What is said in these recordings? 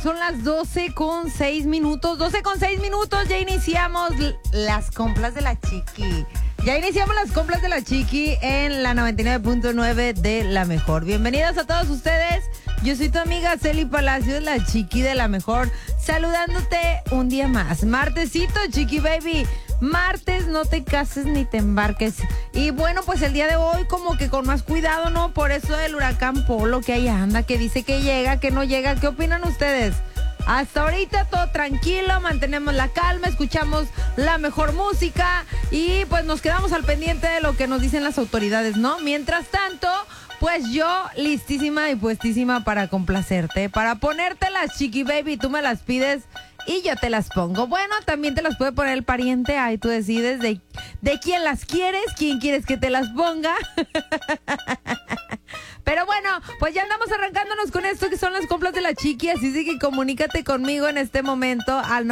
son las 12:06. 12:06, ya iniciamos las compras de la Chiqui. Ya iniciamos las compras de la Chiqui en la 99.9 de La Mejor. Bienvenidas a todos ustedes. Yo soy tu amiga Celi Palacios, la Chiqui de La Mejor, saludándote un día más. Martesito, Chiqui Baby. Martes, no te cases ni te embarques. Y bueno, pues el día de hoy como que con más cuidado, ¿no? Por eso del huracán Polo que ahí anda, que dice que llega, que no llega. ¿Qué opinan ustedes? Hasta ahorita todo tranquilo, mantenemos la calma, escuchamos la mejor música y pues nos quedamos al pendiente de lo que nos dicen las autoridades, ¿no? Mientras tanto, pues yo listísima y puestísima para complacerte, para ponértelas, Chiqui Baby, tú me las pides y yo te las pongo. Bueno, también te las puede poner el pariente, ahí tú decides de quién las quieres, quién quieres que te las ponga. Pero bueno, pues ya andamos arrancándonos con esto que son las compras de la Chiqui, así que comunícate conmigo en este momento al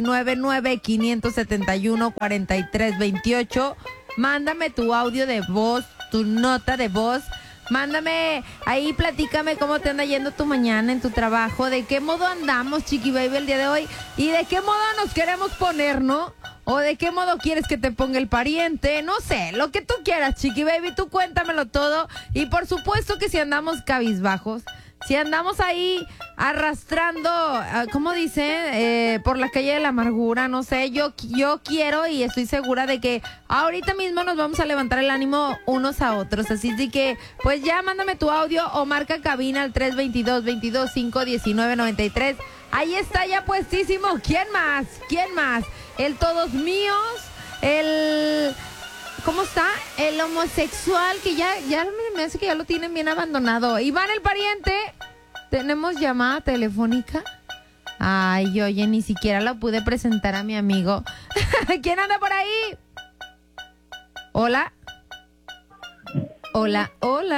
999-571-4328. Mándame tu audio de voz, tu nota de voz. Mándame ahí, platícame cómo te anda yendo tu mañana en tu trabajo, de qué modo andamos, Chiqui Baby, el día de hoy, y de qué modo nos queremos poner, ¿no? O de qué modo quieres que te ponga el pariente, no sé, lo que tú quieras, Chiqui Baby, tú cuéntamelo todo. Y por supuesto que si andamos cabizbajos, si andamos ahí arrastrando, ¿cómo dice? Por la calle de la amargura, no sé, yo quiero y estoy segura de que ahorita mismo nos vamos a levantar el ánimo unos a otros. Así de que, pues ya mándame tu audio o marca cabina al 322-225-1993. Ahí está ya puestísimo. ¿Quién más? El Todos Míos, el... ¿Cómo está? El homosexual que ya me hace que ya lo tienen bien abandonado. Iván el pariente. ¿Tenemos llamada telefónica? Ay, oye, ni siquiera la pude presentar a mi amigo. ¿Quién anda por ahí? Hola. Hola.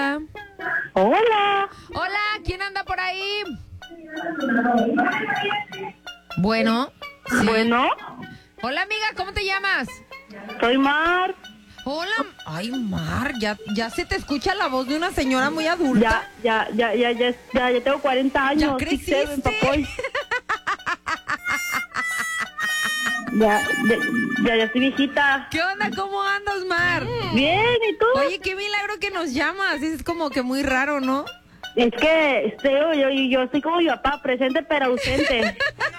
Hola. Hola, ¿quién anda por ahí? Bueno. Sí. Bueno. Hola, amiga, ¿cómo te llamas? Soy Mar. Hola, ay, Mar, ya se te escucha la voz de una señora muy adulta. Ya tengo 40 años. ¿Ya creciste? Ya estoy viejita. ¿Qué onda? ¿Cómo andas, Mar? Bien, ¿y tú? Oye, qué milagro que nos llamas, es como que muy raro, ¿no? Es que yo soy como mi papá, presente pero ausente.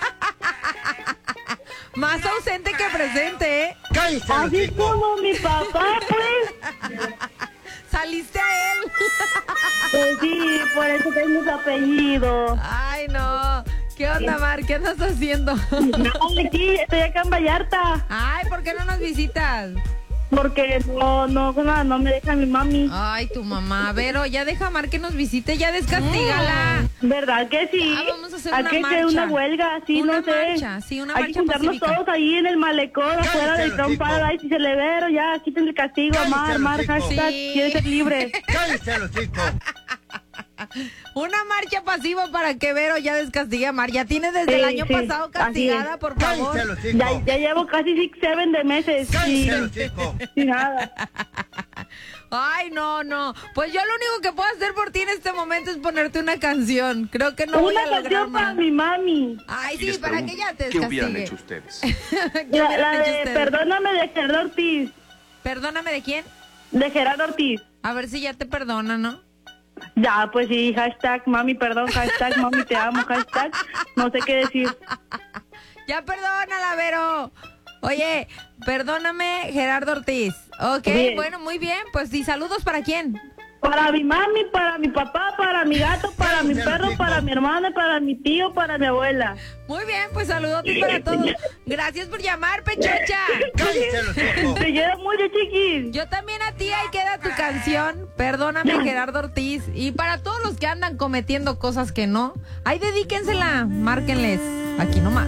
Más ausente que presente, ¿eh? Así como mi papá, pues. Saliste a él. Pues sí, por eso tengo su apellido. Ay, no. ¿Qué onda, Mar? ¿Qué andas haciendo? No, aquí, estoy acá en Vallarta. Ay, ¿por qué no nos visitas? Porque no me deja mi mami. Ay, tu mamá. Vero, ya deja a Mar que nos visite, ya descastígala. ¿Verdad que sí? Ah, vamos a hacer Hay una que hacer marcha. una huelga, sí, Una no sé. marcha, sí, una Hay marcha que juntarnos pacífica. todos ahí en el malecón, afuera del Crown Paradise y Celebero, ya, quiten el castigo, Mar, hashtag, Sí. quiere ser libre. ¡Cállese los chicos! Una marcha pasiva para que Vero ya descastigue a Mar. Ya tiene desde el año pasado castigada, es. por favor. ¡Cállese los chicos! Ya llevo casi 6-7 de meses. ¡Cállese los chicos! Sin nada. Ay, no. Pues yo lo único que puedo hacer por ti en este momento es ponerte una canción. Creo que no voy a Una lograr canción para más. mi mami. Ay, Y sí, les para pregunto, que ya te ¿qué descastigue. hubieran hecho ustedes? ¿Qué La hubieran hecho de ustedes? Perdóname de Gerardo Ortiz. Perdóname, ¿de quién? De Gerardo Ortiz. A ver si ya te perdona, ¿no? Ya, pues sí, hashtag mami perdón, hashtag mami te amo, hashtag no sé qué decir. Ya perdónala, Vero. Oye, perdóname, Gerardo Ortiz. Ok, Bien. bueno, muy bien. Pues, ¿y saludos para quién? Para mi mami, para mi papá, para mi gato, para mi perro, para mi hermana, para mi tío, para mi abuela. Muy bien, pues saludos para todos. Gracias por llamar, Pechocha. ¡Cállese los chicos! Te quiero mucho, chiquis. Yo también a ti, ahí queda tu canción. Perdóname, Gerardo Ortiz. Y para todos los que andan cometiendo cosas que no, ahí dedíquensela, márquenles. Aquí nomás.